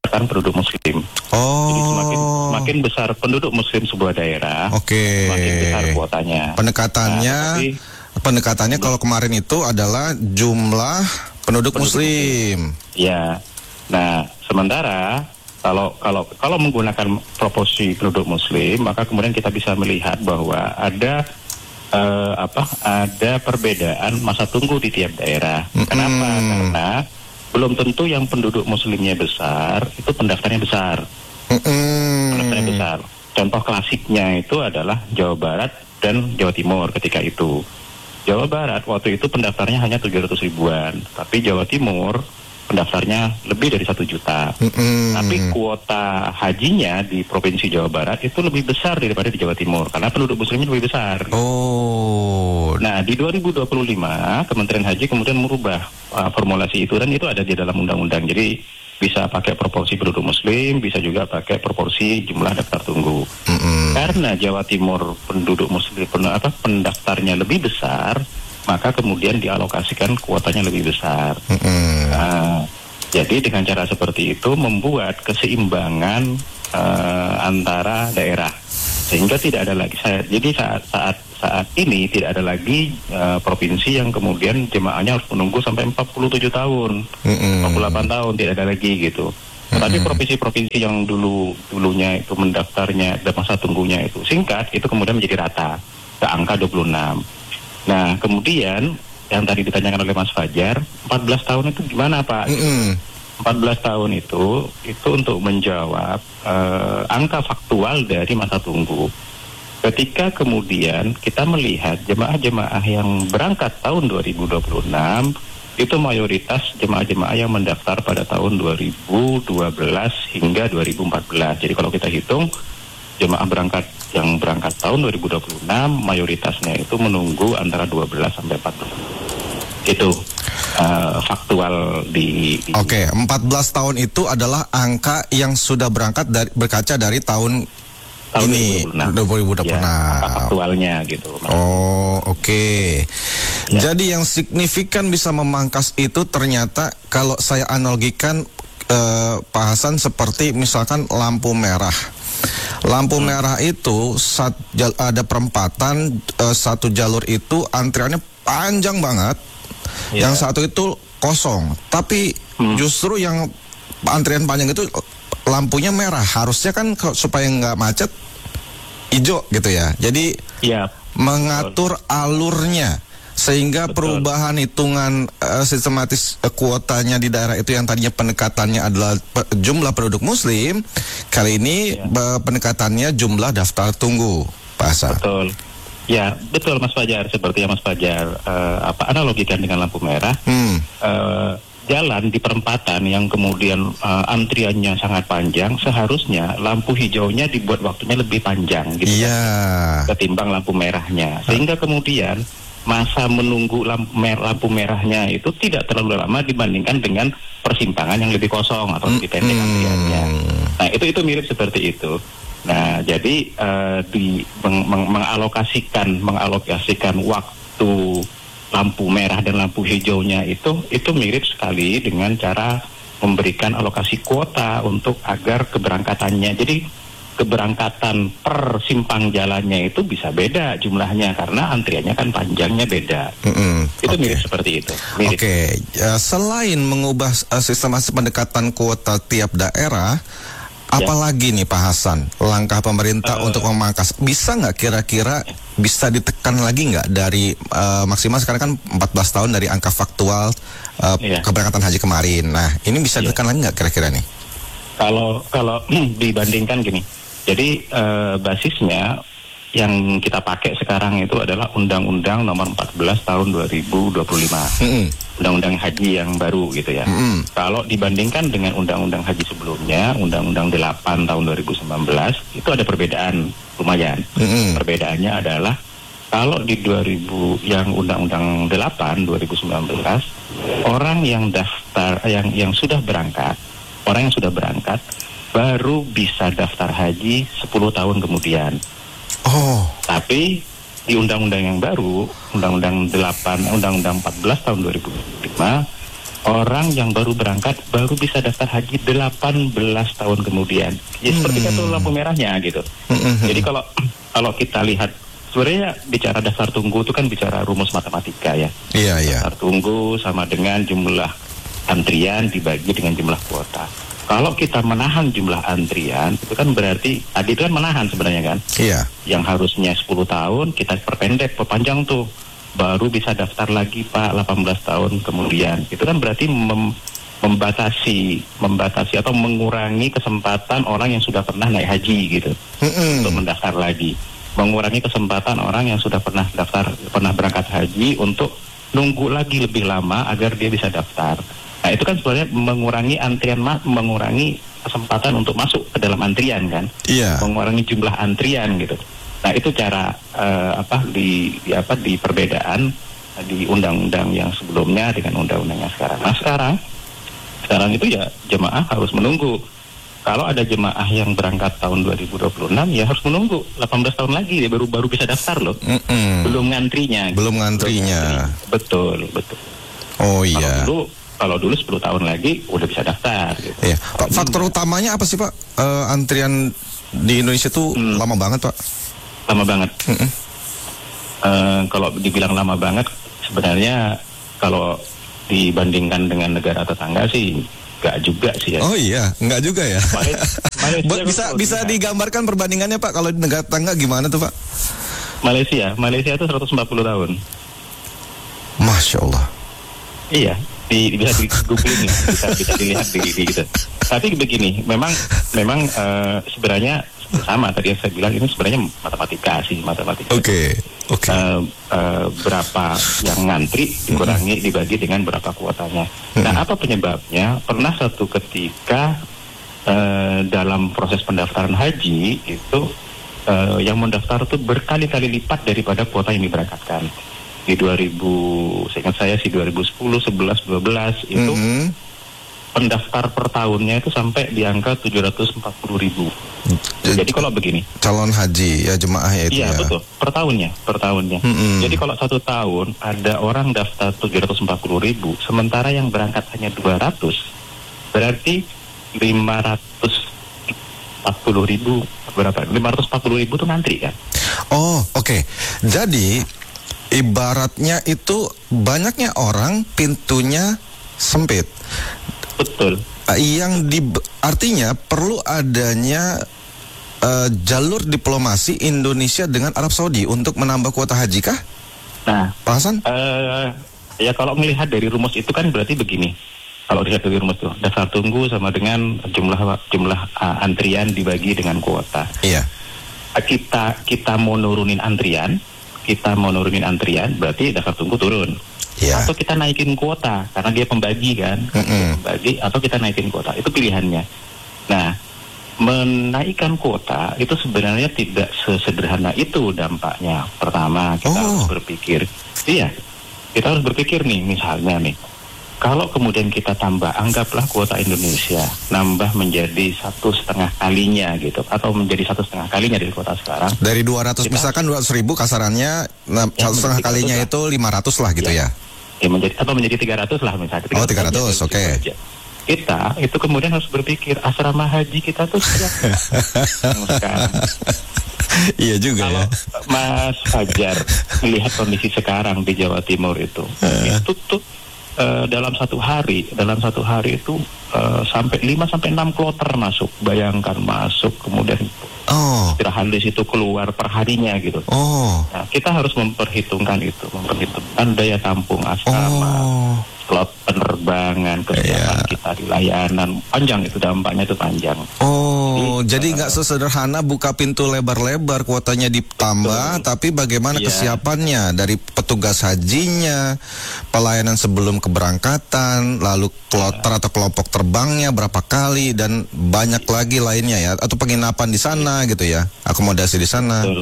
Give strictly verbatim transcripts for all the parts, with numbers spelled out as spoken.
kan penduduk muslim. Oh. Jadi semakin semakin besar penduduk muslim sebuah daerah, Oke. semakin besar kuotanya. Pendekatannya, Nah, tapi, pendekatannya kalau kemarin itu adalah jumlah penduduk, Penduduk muslim. ya. Nah, sementara kalau kalau kalau menggunakan proporsi penduduk muslim, maka kemudian kita bisa melihat bahwa ada eh, apa? Ada perbedaan masa tunggu di tiap daerah. Mm-mm. Kenapa? Karena belum tentu yang penduduk muslimnya besar itu pendaftarnya besar. Mm-mm. Pendaftarnya besar. Contoh klasiknya itu adalah Jawa Barat dan Jawa Timur ketika itu. Jawa Barat waktu itu pendaftarnya hanya tujuh ratus ribuan, tapi Jawa Timur pendaftarnya lebih dari satu juta. Mm-mm. Tapi kuota hajinya di Provinsi Jawa Barat itu lebih besar daripada di Jawa Timur, karena penduduk muslimnya lebih besar. Oh. Nah, di dua ribu dua puluh lima, Kementerian Haji kemudian merubah uh, formulasi itu, dan itu ada di dalam undang-undang. Jadi, bisa pakai proporsi penduduk muslim, bisa juga pakai proporsi jumlah daftar tunggu. Mm-mm. Karena Jawa Timur penduduk muslim pen, apa, pendaftarnya lebih besar, maka kemudian dialokasikan kuotanya lebih besar. Mm-mm. Nah, jadi dengan cara seperti itu membuat keseimbangan uh, antara daerah, sehingga tidak ada lagi saya. Jadi saat saat saat ini tidak ada lagi uh, provinsi yang kemudian jemaahnya harus menunggu sampai empat puluh tujuh tahun, Mm-mm. empat puluh delapan tahun, tidak ada lagi gitu. Tapi provinsi-provinsi yang dulu dulunya itu mendaftarnya dan masa tunggunya itu singkat, itu kemudian menjadi rata ke angka dua puluh enam. Nah, kemudian yang tadi ditanyakan oleh Mas Fajar, empat belas tahun itu gimana, Pak? Mm-mm. empat belas tahun itu itu untuk menjawab uh, angka faktual dari masa tunggu. Ketika kemudian kita melihat jemaah-jemaah yang berangkat tahun dua ribu dua puluh enam, itu mayoritas jemaah-jemaah yang mendaftar pada tahun dua ribu dua belas hingga dua ribu empat belas. Jadi kalau kita hitung jemaah berangkat yang berangkat tahun dua ribu dua puluh enam, mayoritasnya itu menunggu antara dua belas sampai empat belas. Itu uh, faktual di, di Oke, empat belas tahun itu adalah angka yang sudah berangkat dari berkaca dari tahun tahun ini dua ribu dua puluh enam. Ya, angka faktualnya gitu. Oh, oke. Okay. Ya. Jadi yang signifikan bisa memangkas itu ternyata kalau saya analogikan eh, Pak Hasan seperti misalkan lampu merah. Lampu hmm. merah itu saat jal, ada perempatan eh, satu jalur itu antriannya panjang banget. Ya. Yang satu itu kosong. Tapi hmm. justru yang antrian panjang itu lampunya merah. Harusnya kan supaya nggak macet hijau gitu ya. Jadi ya, mengatur betul. alurnya sehingga betul. perubahan hitungan uh, sistematis uh, kuotanya di daerah itu yang tadinya pendekatannya adalah pe- jumlah penduduk muslim, kali ini ya. uh, pendekatannya jumlah daftar tunggu, Pak Hasan. Betul. Ya, betul Mas Fajar, seperti yang Mas Fajar uh, apa analogikan dengan lampu merah. Hmm. Uh, jalan di perempatan yang kemudian uh, antriannya sangat panjang, seharusnya lampu hijaunya dibuat waktunya lebih panjang gitu yeah. kan, ketimbang lampu merahnya, sehingga kemudian masa menunggu lampu, mer- lampu merahnya itu tidak terlalu lama dibandingkan dengan persimpangan yang lebih kosong atau lebih pendek mm-hmm. antriannya. Nah, itu itu mirip seperti itu. Nah, jadi uh, di meng- meng- mengalokasikan mengalokasikan waktu lampu merah dan lampu hijaunya itu itu mirip sekali dengan cara memberikan alokasi kuota untuk agar keberangkatannya. Jadi keberangkatan per simpang jalannya itu bisa beda jumlahnya karena antriannya kan panjangnya beda. Mm-hmm. Itu okay. mirip seperti itu. Oke. Okay. Uh, selain mengubah uh, sistematis pendekatan kuota tiap daerah, apalagi ya. nih Pak Hasan, langkah pemerintah uh, untuk memangkas, bisa nggak kira-kira bisa ditekan lagi nggak dari uh, maksimal sekarang kan empat belas tahun dari angka faktual uh, ya. keberangkatan haji kemarin. Nah, ini bisa ditekan ya. lagi nggak kira-kira nih? Kalau kalau dibandingkan gini, jadi uh, basisnya yang kita pakai sekarang itu adalah Undang-Undang Nomor empat belas Tahun dua ribu dua puluh lima. Mm-hmm. Undang-undang haji yang baru gitu ya. Mm-hmm. Kalau dibandingkan dengan Undang-Undang haji sebelumnya, Undang-Undang delapan Tahun dua ribu sembilan belas, itu ada perbedaan lumayan. Mm-hmm. Perbedaannya adalah kalau di dua ribu yang Undang-Undang delapan dua ribu sembilan belas, orang yang daftar yang yang sudah berangkat, orang yang sudah berangkat baru bisa daftar haji sepuluh tahun kemudian. Oh. Tapi di undang-undang yang baru, Undang-Undang delapan, Undang-Undang empat belas Tahun dua ribu lima, orang yang baru berangkat baru bisa daftar haji delapan belas tahun kemudian. Ya seperti Hmm. itu lampu merahnya gitu. Jadi kalau kalau kita lihat sebenarnya bicara daftar tunggu itu kan bicara rumus matematika ya. Iya, iya. Daftar tunggu sama dengan jumlah antrian dibagi dengan jumlah kuota. Kalau kita menahan jumlah antrian itu kan berarti tadi itu kan menahan sebenarnya kan. Iya. Yang harusnya sepuluh tahun kita perpendek, perpanjang tuh. Baru bisa daftar lagi Pak delapan belas tahun kemudian. Itu kan berarti mem- membatasi membatasi atau mengurangi kesempatan orang yang sudah pernah naik haji gitu Mm-mm. untuk mendaftar lagi. Mengurangi kesempatan orang yang sudah pernah daftar pernah berangkat haji untuk nunggu lagi lebih lama agar dia bisa daftar. Nah, itu kan sebenarnya mengurangi antrian ma- mengurangi kesempatan untuk masuk ke dalam antrian kan. Iya. Mengurangi jumlah antrian gitu. Nah, itu cara eh, apa di, di apa di perbedaan eh, di undang-undang yang sebelumnya dengan undang-undang yang sekarang. Nah, sekarang sekarang itu ya jemaah harus menunggu. Kalau ada jemaah yang berangkat tahun dua ribu dua puluh enam ya harus menunggu delapan belas tahun lagi dia baru baru bisa daftar loh. Mm-mm. Belum ngantrinya. Belum ngantrinya. Belum ngantri. Betul, betul. Oh Kalau iya. dulu kalau dulu sepuluh tahun lagi udah bisa daftar gitu. Iya. Pak, faktor utamanya apa sih Pak? Eh, antrian di Indonesia tuh Hmm. lama banget Pak. Lama banget. Mm-mm. Eh, kalau dibilang lama banget, sebenarnya kalau dibandingkan dengan negara tetangga sih nggak juga sih ya. Oh iya, nggak juga ya. Male- Malaysia Buat bisa betul, bisa iya. digambarkan perbandingannya Pak kalau di negara tetangga gimana tuh Pak? Malaysia, Malaysia itu seratus empat puluh tahun. Masya Allah. Iya, di, bisa di googling ya, bisa bisa dilihat di, di gitu. Tapi begini, memang memang eh, sebenarnya sama tadi yang saya bilang ini sebenarnya matematika sih matematika. Oke, oke. Eh, eh, berapa yang ngantri dikurangi dibagi dengan berapa kuotanya. Nah, apa penyebabnya? Pernah satu ketika eh, dalam proses pendaftaran haji itu eh, yang mendaftar itu berkali-kali lipat daripada kuota yang diberangkatkan. Di dua ribu, saya ingat saya sih dua ribu sepuluh, sebelas, dua belas itu Mhm. pendaftar per tahunnya itu sampai di angka tujuh ratus empat puluh ribu. Jadi kalau begini, Calon haji ya jemaahnya itu iya ya. betul, per tahunnya, per tahunnya. Mm-mm. Jadi kalau satu tahun ada orang daftar tujuh ratus empat puluh ribu, sementara yang berangkat hanya dua ratus, berarti lima ratus empat puluh ribu, berapa? lima ratus empat puluh ribu itu ngantri kan? Oh, oke. Jadi ibaratnya itu banyaknya orang pintunya sempit. Betul. Uh, Yang di artinya perlu adanya uh, jalur diplomasi Indonesia dengan Arab Saudi untuk menambah kuota haji kah? Nah, Pak Hasan? eh ya kalau melihat dari rumus itu kan berarti begini. Kalau dilihat dari rumus itu, daftar tunggu sama dengan jumlah jumlah uh, antrian dibagi dengan kuota. Iya. Uh, kita kita mau nurunin antrian, kita mau nurunin antrian, berarti daftar tunggu turun. Iya. Atau kita naikin kuota karena dia pembagi kan, Mm-mm. dia pembagi, atau kita naikin kuota, itu pilihannya. Nah, menaikkan kuota itu sebenarnya tidak sesederhana itu dampaknya. Pertama, kita Oh. harus berpikir, iya, kita harus berpikir nih, misalnya nih, kalau kemudian kita tambah, anggaplah kuota Indonesia nambah menjadi satu setengah kalinya gitu, atau menjadi satu setengah kalinya dari kuota sekarang. Dari dua ratus Kita- misalkan dua ratus ribu kasarannya, nah, Ya, satu setengah menjadi kalinya tiga ratus itu lima ratus lah gitu ya. Ya, menjadi atau menjadi tiga ratus lah misalnya. Oh, tiga ratus, aja, oke. gitu aja. Kita itu kemudian harus berpikir asrama haji kita tuh siap yang sekarang. Iya juga Kalau ya. Mas Fajar melihat kondisi sekarang di Jawa Timur itu, itu tuh eh, dalam satu hari, dalam satu hari itu eh, sampai lima sampai enam kloter masuk. Bayangkan masuk, kemudian Oh, istirahat di situ keluar per harinya gitu. oh, Nah, kita harus memperhitungkan itu, memperhitungkan daya tampung asrama, oh. slot penerbangan, kesiapan Iya. kita di layanan, panjang itu dampaknya itu panjang. Oh, Jadi, jadi nggak sesederhana buka pintu lebar-lebar kuotanya ditambah, tapi bagaimana Iya. kesiapannya dari petugas hajinya, pelayanan sebelum keberangkatan, lalu kloter atau kelompok terbangnya berapa kali dan banyak lagi lainnya ya, atau penginapan di sana gitu ya, akomodasi di sana. Betul.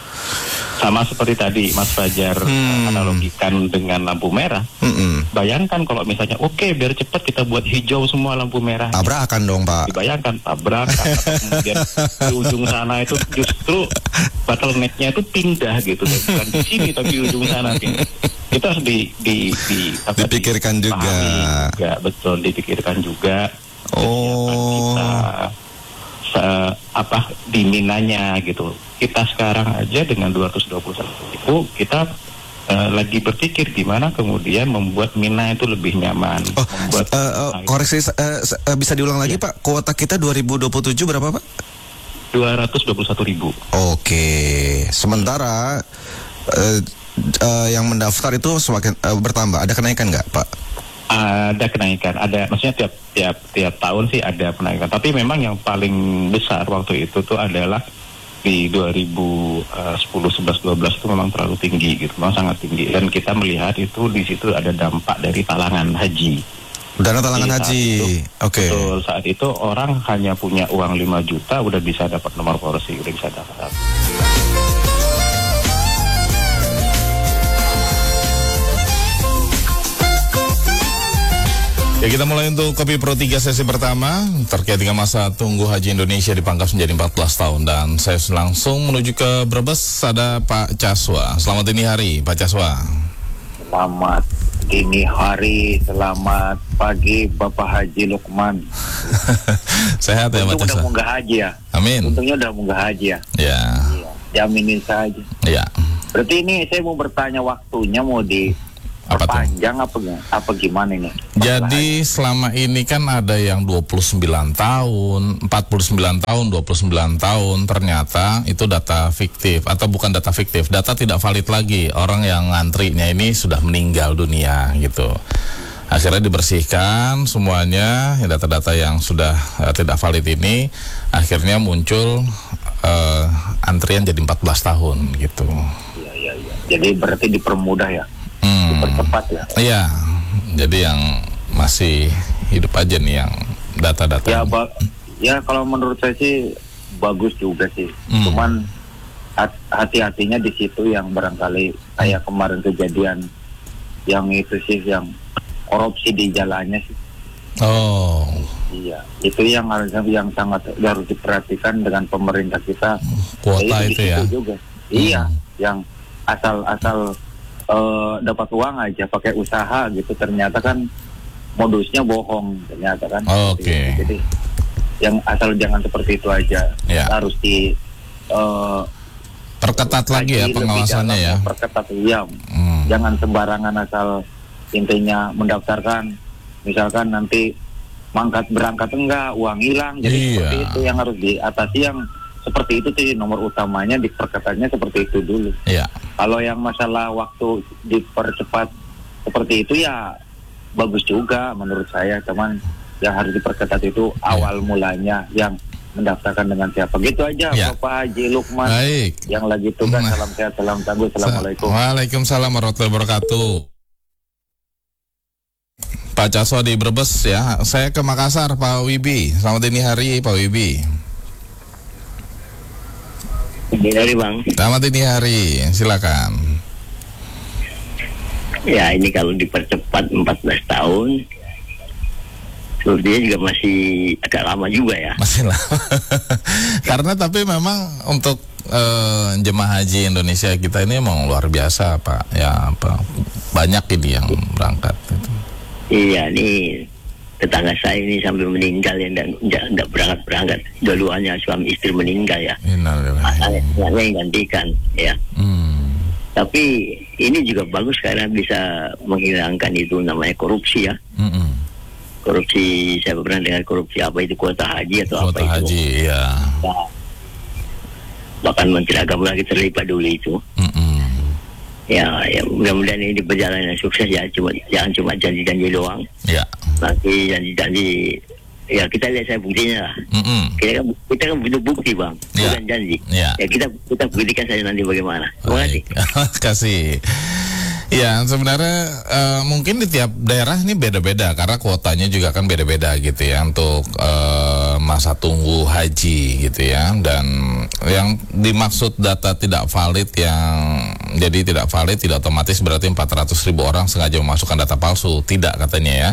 Sama seperti tadi Mas Fajar Hmm. analogikan dengan lampu merah. Mm-mm. Bayangkan kalau misalnya oke biar cepat kita buat hijau semua lampu merah. Tabrakan dong Pak. Dibayangkan tabrakan atau kemudian di ujung sana itu justru bottleneck-nya itu pindah gitu, bukan di sini tapi di ujung sana pindah. Itu harus di, di, di apa, dipikirkan juga. juga. Betul, dipikirkan juga. Oh. Kita se, apa di Minanya gitu. Kita sekarang aja dengan dua ratus dua puluh satu ribu kita uh, lagi berpikir gimana kemudian membuat Mina itu lebih nyaman. Oh, membuat uh, uh, koreksi uh, uh, bisa diulang lagi ya. Pak, kuota kita dua ribu dua puluh tujuh berapa Pak? dua ratus dua puluh satu ribu. Oke, sementara uh, uh, yang mendaftar itu semakin uh, bertambah. Ada kenaikan nggak Pak? Ada kenaikan, ada maksudnya tiap tiap tiap tahun sih ada kenaikan. Tapi memang yang paling besar waktu itu tuh adalah di dua ribu sepuluh, sebelas, dua belas itu memang terlalu tinggi gitu, memang sangat tinggi. Dan kita melihat itu di situ ada dampak dari talangan haji. Dana talangan haji, oke. Okay. Betul, saat itu orang hanya punya uang lima juta udah bisa dapat nomor polisi, udah bisa dapat. Ya, kita mulai untuk Kopi Pro tiga sesi pertama terkait dengan masa tunggu haji Indonesia dipangkas menjadi empat belas tahun. Dan saya langsung menuju ke Brebes, ada Pak Caswa. Selamat dini hari, Pak Caswa. Selamat dini hari, selamat pagi Bapak Haji Lukman. Sehat ya Pak Caswa? Udah munggah haji ya. Amin. Untungnya udah munggah haji ya. Ya. Iya, jaminin saja. Ya. Berarti ini saya mau bertanya, waktunya mau di Apa panjang apa apa gimana ini? Jadi selama ini kan ada yang dua puluh sembilan tahun, empat puluh sembilan tahun, dua puluh sembilan tahun, ternyata itu data fiktif atau bukan data fiktif, data tidak valid lagi. Orang yang ngantrinya ini sudah meninggal dunia gitu. Akhirnya dibersihkan semuanya, data-data yang sudah uh, tidak valid ini, akhirnya muncul uh, antrian jadi empat belas tahun gitu. Iya, iya, iya. Jadi berarti dipermudah ya. Hmm. Dipercepat ya. Iya. Jadi yang masih hidup aja nih yang data-data. Ya, ba- ya kalau menurut saya sih bagus juga sih. Hmm. Cuman hat- hati-hatinya di situ yang barangkali kayak kemarin kejadian yang itu sih, yang korupsi di jalannya sih. Oh. Iya, itu yang harus yang sangat harus diperhatikan dengan pemerintah kita. Kuota Jadi itu di ya. situ juga. Hmm. Iya, yang asal-asal uh, dapat uang aja pakai usaha gitu, ternyata kan modusnya bohong ternyata kan. Oke. Okay. Jadi yang asal jangan seperti itu aja. Ya. Harus di uh, perketat lagi ya pengawasannya ya. Perketat, iya. Hmm. Jangan sembarangan asal intinya mendaftarkan, misalkan nanti mangkat berangkat enggak, uang hilang. Jadi iya. seperti itu yang harus diatasi, yang seperti itu sih nomor utamanya, diperketatnya seperti itu dulu. Iya. Kalau yang masalah waktu dipercepat seperti itu ya bagus juga menurut saya, cuman yang harus diperketat itu awal ya. mulanya yang mendaftarkan dengan siapa, gitu aja. Ya. Bapak Haji Lukman. Baik. Yang lagi tugas, Nah. salam sehat, salam tangguh, assalamualaikum. Waalaikumsalam warahmatullahi wabarakatuh. Pak Caswa di Brebes ya. Saya ke Makassar, Pak Wibi. Selamat dini hari, Pak Wibi. Dini hari, Bang. Selamat dini hari, silakan. Ya, ini kalau dipercepat empat belas tahun, sepertinya juga masih agak lama juga ya. Masih lama. Karena tapi memang untuk uh, jemaah haji Indonesia kita ini emang luar biasa, Pak. Ya, apa banyak ini yang berangkat. Gitu. Iya, nih tetangga saya ini sampai meninggal ya, dan nggak berangkat-berangkat. Dua-duanya suami istri meninggal ya. Anaknya yang gantikan ya. Hmm. Tapi ini juga bagus karena bisa menghilangkan itu namanya korupsi ya. Mm-mm. Korupsi, saya pernah dengar korupsi apa itu, kuota haji atau Kuota apa haji, itu. ya. Nah, bahkan Menteri Agama lagi terlibat dulu itu. Mm-mm. Ya, ya mudah-mudahan ini berjalan dengan sukses ya. Cuma jangan cuma janji-janji doang. Ya. Nanti janji-janji, ya kita lihat saya buktinya lah. Mm-mm. Kita kan kita kan butuh bukti, Bang, Ya. bukan janji. Ya. Ya kita kita buktikan saja nanti bagaimana. Terima kasih. Baik. Kasih. Ya, sebenarnya uh, mungkin di tiap daerah ini beda-beda karena kuotanya juga kan beda-beda gitu ya untuk uh, masa tunggu haji gitu ya. Dan yang dimaksud data tidak valid, yang jadi tidak valid tidak otomatis berarti empat ratus ribu orang sengaja memasukkan data palsu, tidak katanya ya.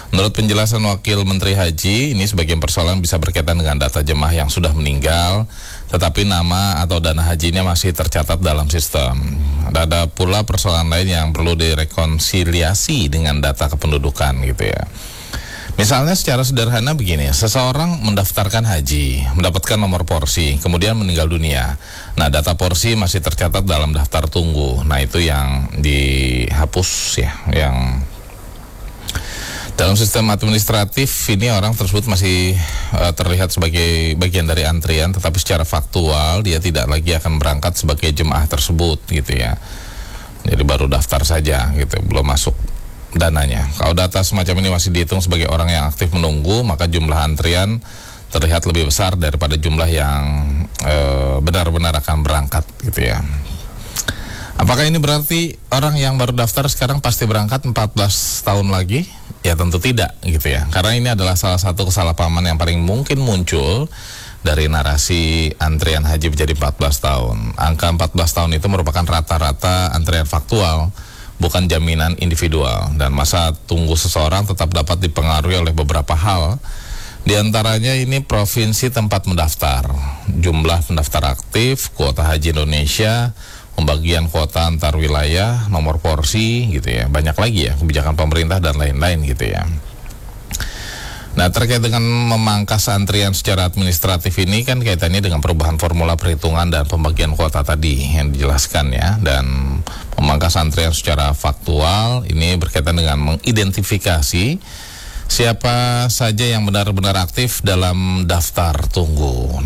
Menurut penjelasan Wakil Menteri Haji, ini sebagian persoalan bisa berkaitan dengan data jemaah yang sudah meninggal, tetapi nama atau dana hajinya masih tercatat dalam sistem. Ada pula persoalan lain yang perlu direkonsiliasi dengan data kependudukan gitu ya. Misalnya secara sederhana begini, seseorang mendaftarkan haji, mendapatkan nomor porsi, kemudian meninggal dunia. Nah, data porsi masih tercatat dalam daftar tunggu. Nah, itu yang dihapus ya, yang dalam sistem administratif ini orang tersebut masih uh, terlihat sebagai bagian dari antrian, tetapi secara faktual dia tidak lagi akan berangkat sebagai jemaah tersebut gitu ya. Jadi baru daftar saja gitu, belum masuk dananya. Kalau data semacam ini masih dihitung sebagai orang yang aktif menunggu, maka jumlah antrian terlihat lebih besar daripada jumlah yang uh, benar-benar akan berangkat gitu ya. Apakah ini berarti orang yang baru daftar sekarang pasti berangkat empat belas tahun lagi? Ya tentu tidak gitu ya. Karena ini adalah salah satu kesalahpahaman yang paling mungkin muncul dari narasi antrian haji menjadi empat belas tahun. Angka empat belas tahun itu merupakan rata-rata antrian faktual, bukan jaminan individual. Dan masa tunggu seseorang tetap dapat dipengaruhi oleh beberapa hal. Di antaranya ini provinsi tempat mendaftar, jumlah pendaftar aktif, kuota haji Indonesia, pembagian kuota antar wilayah, nomor porsi gitu ya, banyak lagi ya, kebijakan pemerintah dan lain-lain gitu ya. Nah, terkait dengan memangkas antrian secara administratif ini kan kaitannya dengan perubahan formula perhitungan dan pembagian kuota tadi yang dijelaskan ya. Dan memangkas antrian secara faktual ini berkaitan dengan mengidentifikasi siapa saja yang benar-benar aktif dalam daftar tunggu.